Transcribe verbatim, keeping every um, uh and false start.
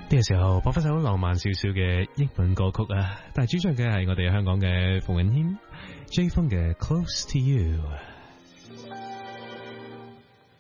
呢個時候播翻首浪漫少少嘅英文歌曲啊，但係主唱嘅係我哋香港嘅馮允謙 J 風嘅 Close to You。